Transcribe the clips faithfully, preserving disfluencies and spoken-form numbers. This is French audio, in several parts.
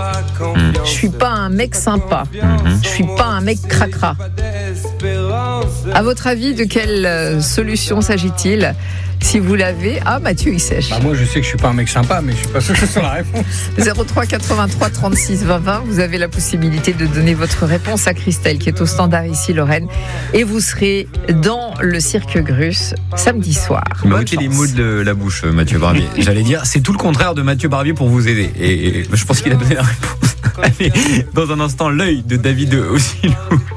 Mmh. Je suis pas un mec sympa. Mmh. Je suis pas un mec cracra. À votre avis, de quelle euh, solution s'agit-il ? Si vous l'avez, ah Mathieu il sèche. Bah moi je sais que je suis pas un mec sympa, mais je suis pas sûr que ce soit la réponse. zéro trois quatre-vingt-trois trente-six vingt vingt, vous avez la possibilité de donner votre réponse à Christelle qui est au standard ici Lorraine, et vous serez dans le Cirque Grus samedi soir. Vous m'ôtez les mots de la bouche, Mathieu Barbier. J'allais dire, c'est tout le contraire de Mathieu Barbier pour vous aider, et, et je pense qu'il a donné la réponse. Allez, dans un instant, l'œil de David Ossilou.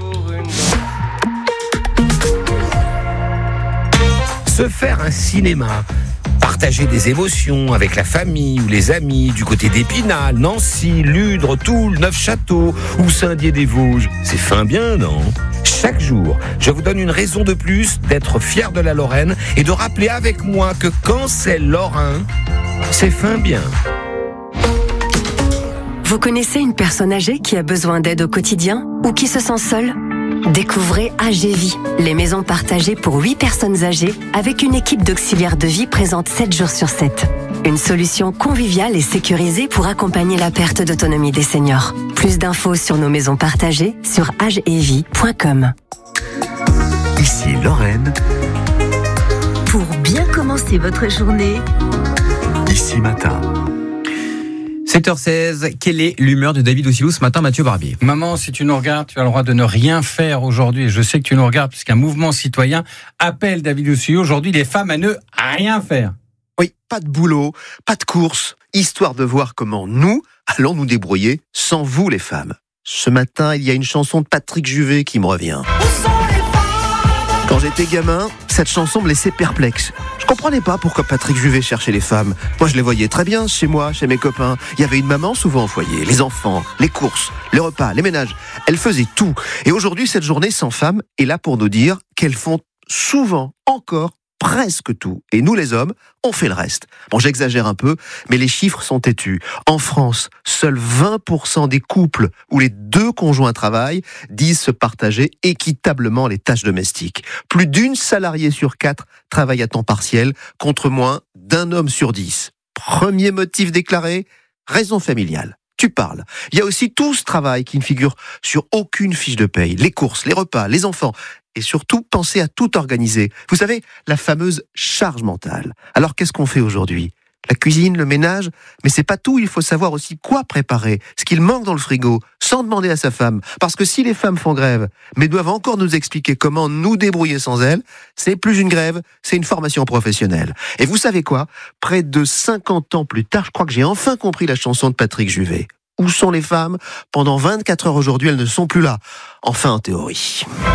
Se faire un cinéma, partager des émotions avec la famille ou les amis du côté d'Épinal, Nancy, Ludre, Toul, Neufchâteau ou Saint-Dié-des-Vosges, c'est fin bien, non ? Chaque jour, je vous donne une raison de plus d'être fier de la Lorraine et de rappeler avec moi que quand c'est lorrain, c'est fin bien. Vous connaissez une personne âgée qui a besoin d'aide au quotidien ou qui se sent seule ? Découvrez A G Vie, les maisons partagées pour huit personnes âgées avec une équipe d'auxiliaires de vie présente sept jours sur sept. Une solution conviviale et sécurisée pour accompagner la perte d'autonomie des seniors. Plus d'infos sur nos maisons partagées sur age et vie point com. Ici Lorraine. Pour bien commencer votre journée, Ici Matin. sept heures seize, quelle est l'humeur de David Ossilou ce matin, Mathieu Barbier ? Maman, si tu nous regardes, tu as le droit de ne rien faire aujourd'hui. Et je sais que tu nous regardes puisqu'un mouvement citoyen appelle David Ossilou aujourd'hui les femmes à ne rien faire. Oui, pas de boulot, pas de course, histoire de voir comment nous allons nous débrouiller sans vous les femmes. Ce matin, il y a une chanson de Patrick Juvet qui me revient. Quand j'étais gamin, cette chanson me laissait perplexe. Je comprenais pas pourquoi Patrick Juvet cherchait les femmes. Moi, je les voyais très bien chez moi, chez mes copains. Il y avait une maman souvent au foyer, les enfants, les courses, les repas, les ménages. Elle faisait tout. Et aujourd'hui, cette journée sans femmes est là pour nous dire qu'elles font souvent encore presque tout. Et nous, les hommes, on fait le reste. Bon, j'exagère un peu, mais les chiffres sont têtus. En France, seuls vingt pour cent des couples où les deux conjoints travaillent disent se partager équitablement les tâches domestiques. Plus d'une salariée sur quatre travaille à temps partiel, contre moins d'un homme sur dix. Premier motif déclaré, raison familiale. Tu parles. Il y a aussi tout ce travail qui ne figure sur aucune fiche de paye. Les courses, les repas, les enfants. Et surtout, pensez à tout organiser. Vous savez, la fameuse charge mentale. Alors, qu'est-ce qu'on fait aujourd'hui ? La cuisine, le ménage ? Mais c'est pas tout, il faut savoir aussi quoi préparer, ce qu'il manque dans le frigo, sans demander à sa femme. Parce que si les femmes font grève, mais doivent encore nous expliquer comment nous débrouiller sans elles, c'est plus une grève, c'est une formation professionnelle. Et vous savez quoi ? Près de cinquante ans plus tard, je crois que j'ai enfin compris la chanson de Patrick Juvet. Où sont les femmes ? Pendant vingt-quatre heures aujourd'hui, elles ne sont plus là. Enfin, en théorie.